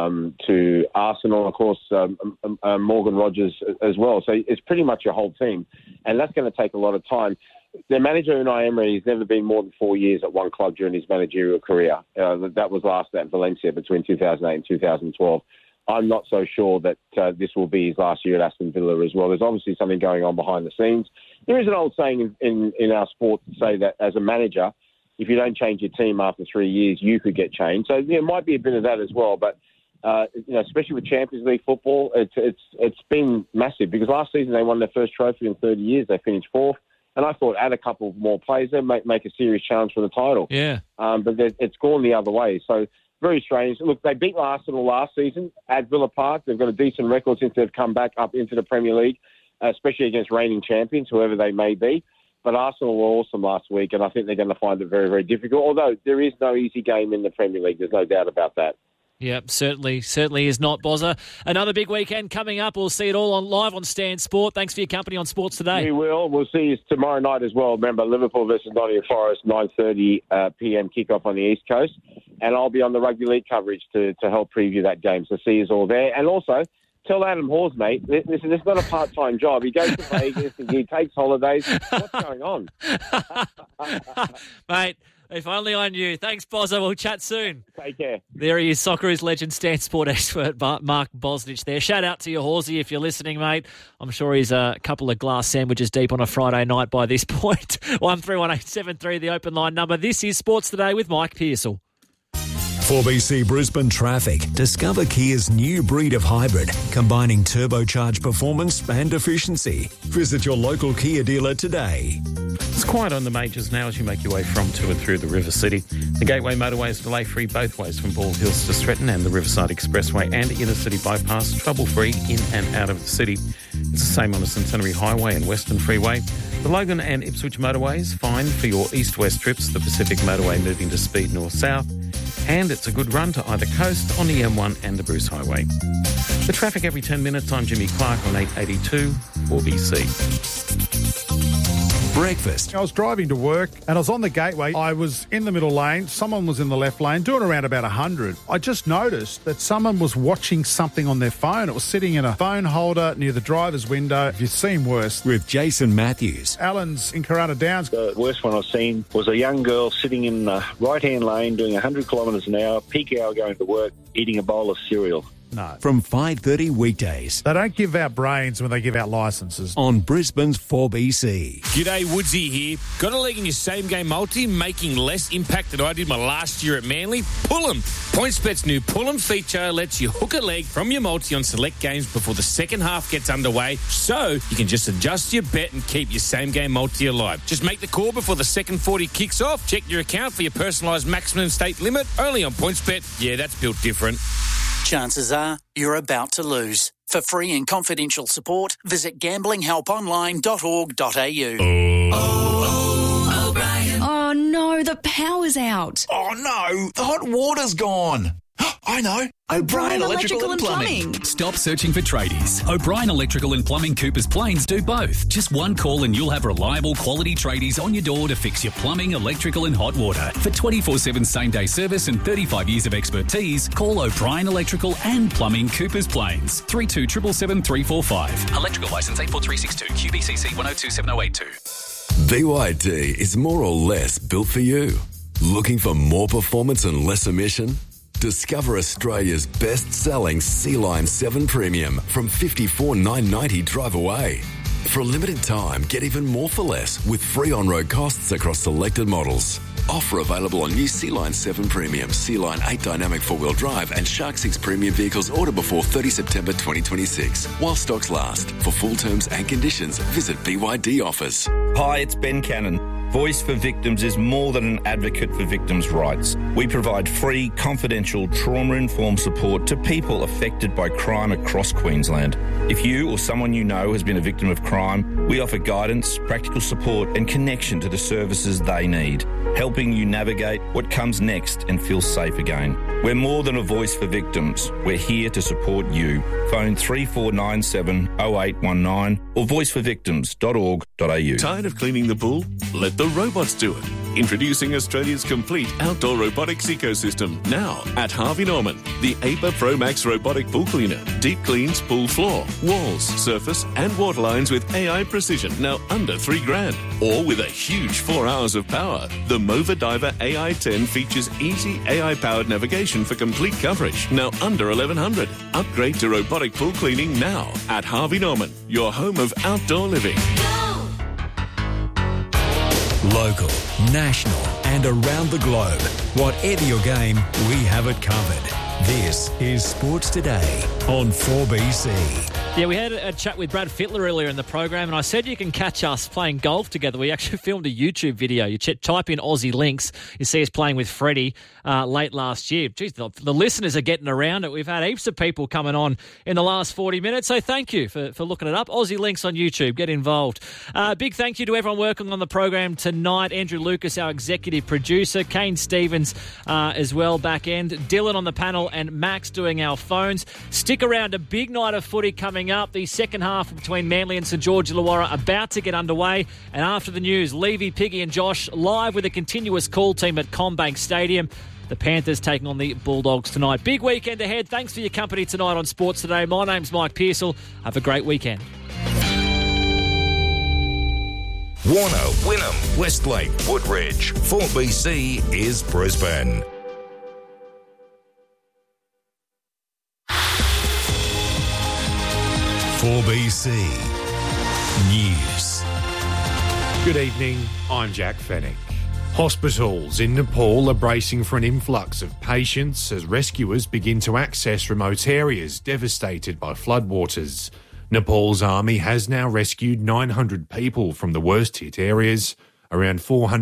to Arsenal, of course, Morgan Rogers as well. So it's pretty much your whole team, and that's going to take a lot of time. Their manager, Unai Emery, has never been more than 4 years at one club during his managerial career. That was last at Valencia between 2008 and 2012. I'm not so sure that this will be his last year at Aston Villa as well. There's obviously something going on behind the scenes. There is an old saying in our sport to say that as a manager, if you don't change your team after 3 years, you could get changed. So there might be a bit of that as well. But especially with Champions League football, it's been massive because last season they won their first trophy in 30 years. They finished 4th. And I thought add a couple more players, they might make a serious challenge for the title. Yeah. But it's gone the other way. So very strange. Look, they beat Arsenal last season at Villa Park. They've got a decent record since they've come back up into the Premier League, especially against reigning champions, whoever they may be. But Arsenal were awesome last week, and I think they're going to find it very, very difficult. Although there is no easy game in the Premier League. There's no doubt about that. Yep, certainly is not, Bozza. Another big weekend coming up. We'll see it all live on Stan Sport. Thanks for your company on Sports Today. We will. We'll see you tomorrow night as well. Remember, Liverpool versus Nottingham Forest, 9:30 p.m. kickoff on the East Coast. And I'll be on the Rugby League coverage to help preview that game. So see you all there. And also, tell Adam Hawes, mate, listen, this is not a part-time job. He goes to Vegas and he takes holidays. What's going on? Mate, if only I knew. Thanks, Bozza. We'll chat soon. Take care. There he is, Socceroos legend, Stan Sport expert, Mark Bosnich there. Shout out to you, Horsey, if you're listening, mate. I'm sure he's a couple of glass sandwiches deep on a Friday night by this point. 131873, the open line number. This is Sports Today with Mike Pearsall. 4BC Brisbane traffic. Discover Kia's new breed of hybrid, combining turbocharged performance and efficiency. Visit your local Kia dealer today. It's quiet on the majors now as you make your way from to and through the River City. The Gateway Motorway is delay-free both ways from Bald Hills to Stretton, and the Riverside Expressway and Inner City Bypass trouble-free in and out of the city. It's the same on the Centenary Highway and Western Freeway. The Logan and Ipswich motorways, fine for your east-west trips. The Pacific Motorway moving to speed north-south. And it's a good run to either coast on the M1 and the Bruce Highway. The traffic every 10 minutes. I'm Jimmy Clark on 882 4BC. Breakfast. I was driving to work and I was on the Gateway. I was in the middle lane. Someone was in the left lane doing around about 100. I just noticed that someone was watching something on their phone. It was sitting in a phone holder near the driver's window. If you've seen worse. With Jason Matthews. Alan's in Corunna Downs. The worst one I've seen was a young girl sitting in the right-hand lane doing 100 kilometres an hour, peak hour going to work, eating a bowl of cereal. No. From 5:30 weekdays. They don't give out brains when they give out licences. On Brisbane's 4BC. G'day, Woodsy here. Got a leg in your same-game multi, making less impact than I did my last year at Manly? Pull 'em. PointsBet's new Pull 'em feature lets you hook a leg from your multi on select games before the second half gets underway, so you can just adjust your bet and keep your same-game multi alive. Just make the call before the second 40 kicks off. Check your account for your personalised maximum stake limit. Only on PointsBet. Yeah, that's built different. Chances are you're about to lose. For free and confidential support, visit gamblinghelponline.org.au. Oh no, the power's out. Oh no, the hot water's gone. I know. O'Brien Electrical and Plumbing. Stop searching for tradies. O'Brien Electrical and Plumbing Coopers Plains do both. Just one call and you'll have reliable quality tradies on your door to fix your plumbing, electrical and hot water. For 24/7 same-day service and 35 years of expertise, call O'Brien Electrical and Plumbing Coopers Plains. 3277 345. Electrical licence 84362 QBCC 102782. BYD is more or less built for you. Looking for more performance and less emission? Discover Australia's best-selling Sea-Line 7 Premium from $54,990 drive away. For a limited time, get even more for less with free on-road costs across selected models. Offer available on new Sea-Line 7 Premium, Sea-Line 8 Dynamic 4-wheel drive and Shark 6 Premium vehicles order before 30 September 2026. While stocks last. For full terms and conditions, visit BYD Offers. Hi, it's Ben Cannon. Voice for Victims is more than an advocate for victims' rights. We provide free, confidential, trauma-informed support to people affected by crime across Queensland. If you or someone you know has been a victim of crime, we offer guidance, practical support and connection to the services they need, helping you navigate what comes next and feel safe again. We're more than a voice for victims. We're here to support you. Phone 3497 0819 or voiceforvictims.org.au. Tired of cleaning the pool? Let the robots do it. Introducing Australia's complete outdoor robotics ecosystem now at Harvey Norman. The APA Pro Max robotic pool cleaner. Deep cleans pool floor, walls, surface and water lines with AI precision. Now under $3,000. Or with a huge 4 hours of power. The Mova Diver AI 10 features easy AI-powered navigation for complete coverage. Now under $1,100. Upgrade to robotic pool cleaning now at Harvey Norman. Your home of outdoor living. Local, national and around the globe. Whatever your game, we have it covered. This is Sports Today on 4BC. Yeah, we had a chat with Brad Fittler earlier in the program, and I said you can catch us playing golf together. We actually filmed a YouTube video. You type in Aussie Links, you see us playing with Freddie late last year. Jeez, the listeners are getting around it. We've had heaps of people coming on in the last 40 minutes, so thank you for looking it up. Aussie Links on YouTube. Get involved. Big thank you to everyone working on the program tonight. Andrew Lucas, our executive producer. Kane Stevens as well, back end. Dylan on the panel and Max doing our phones. Stick around. A big night of footy coming up. The second half between Manly and St George Illawarra about to get underway. And after the news, Levy, Piggy and Josh live with a continuous call team at CommBank Stadium. The Panthers taking on the Bulldogs tonight. Big weekend ahead. Thanks for your company tonight on Sports Today. My name's Mike Pearsall. Have a great weekend. Warner, Wynnum, Westlake, Woodridge. 4BC is Brisbane. BC News. Good evening, I'm Jack Fennick. Hospitals in Nepal are bracing for an influx of patients as rescuers begin to access remote areas devastated by floodwaters. Nepal's army has now rescued 900 people from the worst-hit areas. Around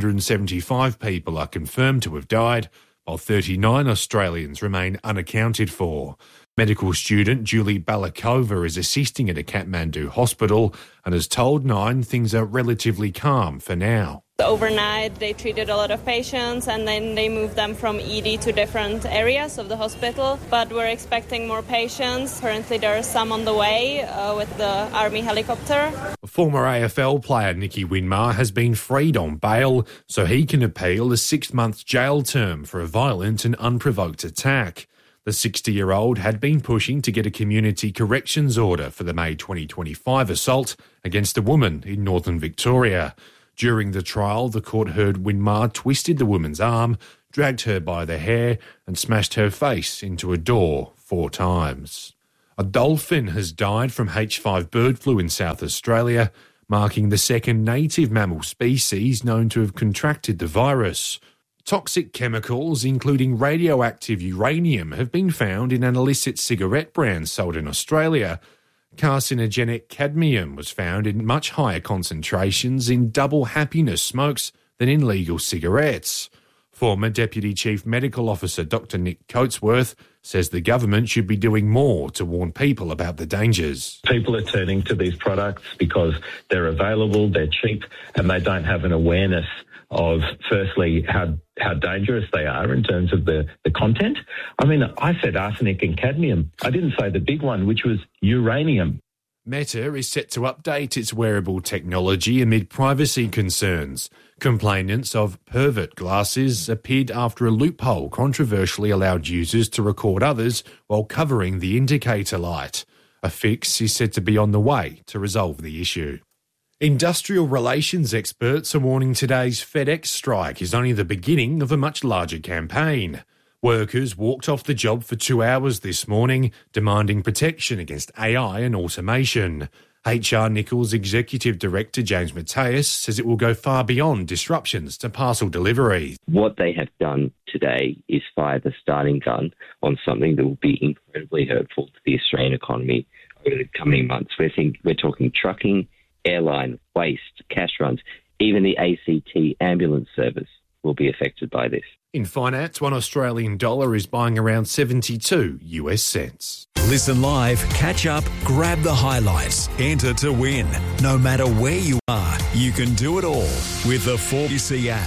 475 people are confirmed to have died, while 39 Australians remain unaccounted for. Medical student Julie Balakova is assisting at a Kathmandu hospital and has told Nine things are relatively calm for now. Overnight, they treated a lot of patients and then they moved them from ED to different areas of the hospital. But we're expecting more patients. Currently, there are some on the way with the Army helicopter. Former AFL player Nicky Winmar has been freed on bail so he can appeal a 6-month jail term for a violent and unprovoked attack. The 60-year-old had been pushing to get a community corrections order for the May 2025 assault against a woman in northern Victoria. During the trial, the court heard Winmar twisted the woman's arm, dragged her by the hair and smashed her face into a door 4 times. A dolphin has died from H5 bird flu in South Australia, marking the second native mammal species known to have contracted the virus. Toxic chemicals, including radioactive uranium, have been found in an illicit cigarette brand sold in Australia. Carcinogenic cadmium was found in much higher concentrations in double happiness smokes than in legal cigarettes. Former Deputy Chief Medical Officer Dr Nick Coatsworth says the government should be doing more to warn people about the dangers. People are turning to these products because they're available, they're cheap, and they don't have an awareness of, firstly, how dangerous they are in terms of the content. I mean, I said arsenic and cadmium. I didn't say the big one, which was uranium. Meta is set to update its wearable technology amid privacy concerns. Complainants of pervert glasses appeared after a loophole controversially allowed users to record others while covering the indicator light. A fix is said to be on the way to resolve the issue. Industrial relations experts are warning today's FedEx strike is only the beginning of a much larger campaign. Workers walked off the job for 2 hours this morning, demanding protection against AI and automation. HR Nickel's Executive Director James Mateus says it will go far beyond disruptions to parcel deliveries. What they have done today is fire the starting gun on something that will be incredibly hurtful to the Australian economy over the coming months. We're talking trucking, airline, waste, cash runs, even the ACT ambulance service will be affected by this. In finance, $1 Australian dollar is buying around 72 US cents. Listen live, catch up, grab the highlights, enter to win. No matter where you are, you can do it all with the 4BC app.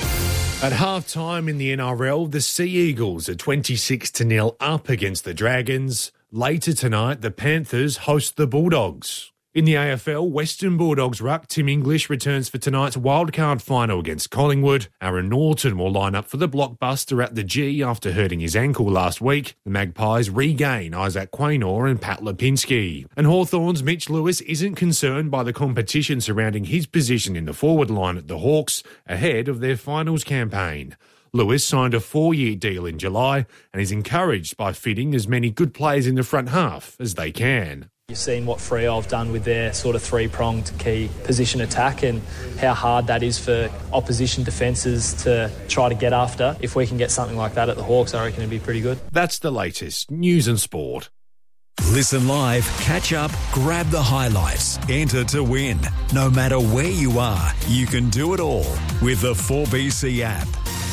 At half-time in the NRL, the Sea Eagles are 26-0 up against the Dragons. Later tonight, the Panthers host the Bulldogs. In the AFL, Western Bulldogs ruck Tim English returns for tonight's wildcard final against Collingwood. Aaron Norton will line up for the blockbuster at the G after hurting his ankle last week. The Magpies regain Isaac Quaynor and Pat Lipinski. And Hawthorn's Mitch Lewis isn't concerned by the competition surrounding his position in the forward line at the Hawks ahead of their finals campaign. Lewis signed a 4-year deal in July and is encouraged by fitting as many good players in the front half as they can. You've seen what Freo have done with their sort of 3-pronged key position attack and how hard that is for opposition defences to try to get after. If we can get something like that at the Hawks, I reckon it'd be pretty good. That's the latest news and sport. Listen live, catch up, grab the highlights, enter to win. No matter where you are, you can do it all with the 4BC app.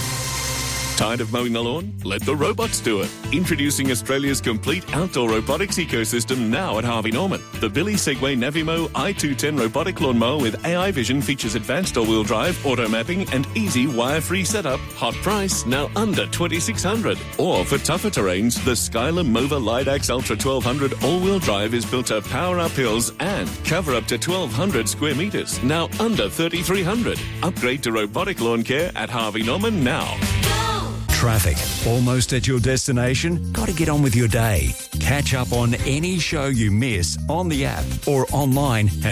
Tired of mowing the lawn? Let the robots do it. Introducing Australia's complete outdoor robotics ecosystem now at Harvey Norman. The Billy Segway Navimo i210 robotic lawnmower with AI vision features advanced all-wheel drive, auto mapping and easy wire-free setup. Hot price, now under $2,600. Or for tougher terrains, the Skyler Mova Lidax Ultra 1200 all-wheel drive is built to power up hills and cover up to 1,200 square metres, now under $3,300. Upgrade to robotic lawn care at Harvey Norman now. Traffic. Almost at your destination? Got to get on with your day. Catch up on any show you miss on the app or online at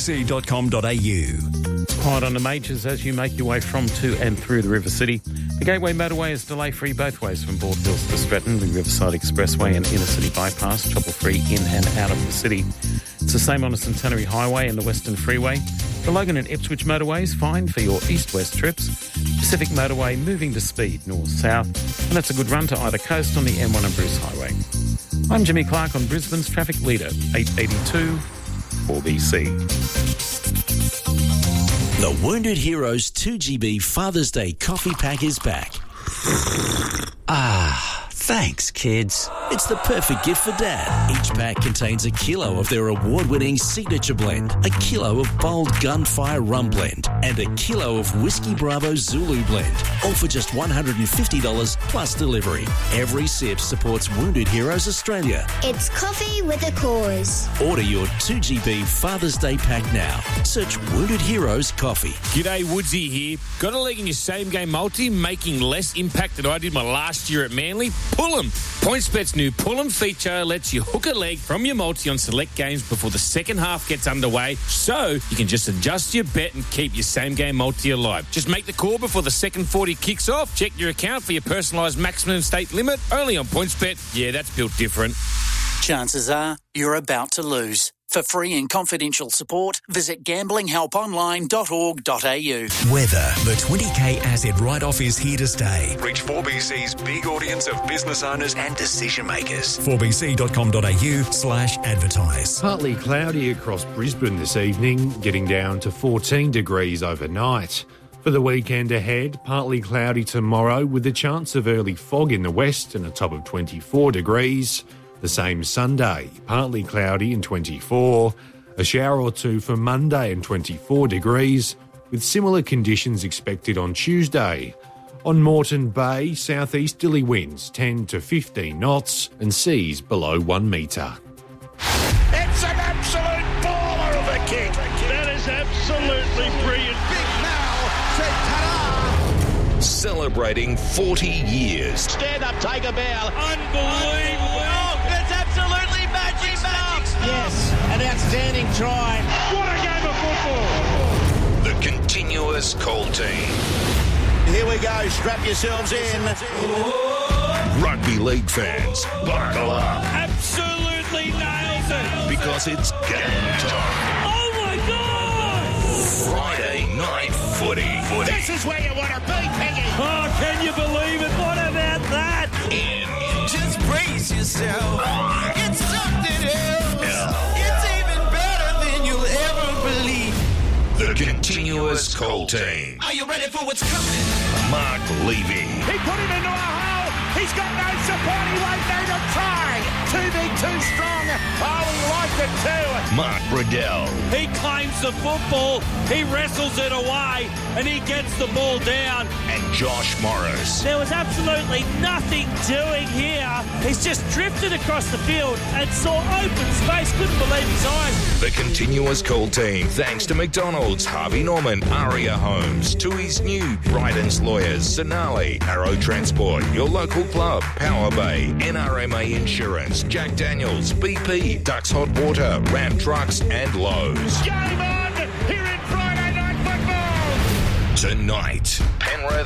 4bc.com.au. Quiet on the majors as you make your way from, to and through the River City. The Gateway Motorway is delay-free both ways from Bald Hills to Stratton, the Riverside Expressway and Inner City Bypass, trouble-free in and out of the city. It's the same on the Centenary Highway and the Western Freeway. The Logan and Ipswich motorway is fine for your east-west trips. Pacific Motorway moving to speed north-south, and that's a good run to either coast on the M1 and Bruce Highway. I'm Jimmy Clark on Brisbane's Traffic Leader, 882 4BC. The Wounded Heroes 2GB Father's Day coffee pack is back. Thanks, kids. It's the perfect gift for Dad. Each pack contains a kilo of their award-winning signature blend, a kilo of bold gunfire rum blend, and a kilo of Whiskey Bravo Zulu blend, all for just $150 plus delivery. Every sip supports Wounded Heroes Australia. It's coffee with a cause. Order your 2GB Father's Day pack now. Search Wounded Heroes Coffee. G'day, Woodsy here. Got a leg in your same-game multi, making less impact than I did my last year at Manly? Pull 'em. PointsBet's new Pull 'em feature lets you hook a leg from your multi on select games before the second half gets underway, so you can just adjust your bet and keep your same-game multi alive. Just make the call before the second 40 kicks off. Check your account for your personalised maximum stake limit. Only on PointsBet. Yeah, that's built different. Chances are you're about to lose. For free and confidential support, visit gamblinghelponline.org.au. Weather. The 20K asset write-off is here to stay. Reach 4BC's big audience of business owners and decision makers. 4bc.com.au/advertise. Partly cloudy across Brisbane this evening, getting down to 14 degrees overnight. For the weekend ahead, partly cloudy tomorrow with a chance of early fog in the west and a top of 24 degrees. The same Sunday, partly cloudy and 24. A shower or two for Monday and 24 degrees, with similar conditions expected on Tuesday. On Moreton Bay, southeasterly winds 10 to 15 knots and seas below 1 metre. It's an absolute baller of a kick. That is absolutely brilliant. Big Mal said ta-da. Celebrating 40 years. Stand up, take a bow. Unbelievable. It's absolutely magic stuff. Yes, an outstanding try. What a game of football. The continuous Cold Team. Here we go, strap yourselves in. Rugby league fans, buckle up. Absolutely nails it. Because it's game time. Oh my God! Friday night footy. This is where you want to be, Peggy. Oh, can you believe it? What about that? Just brace yourself. It's something else. It's even better than you'll ever believe. The continuous Cold Team. Are you ready for what's coming? Mark Levy. He put him into a hole. He's got no support. He won't need a try. Too big, too strong. Oh, he liked it too. Mark Bradell. He claims the football. He wrestles it away and he gets the ball down. And Josh Morris. There was absolutely nothing doing here. He's just drifted across the field and saw open space. Couldn't believe his eyes. The continuous Cold Team, thanks to McDonald's, Harvey Norman, Aria Homes, Tui's New, Bryden's Lawyers, Sonali, Arrow Transport, your local club, Power Bay, NRMA Insurance, Jack Daniels, BP, Ducks Hot Water, Ram Trucks and Lowe's. Game on here in Friday Night Football. Tonight, Penrith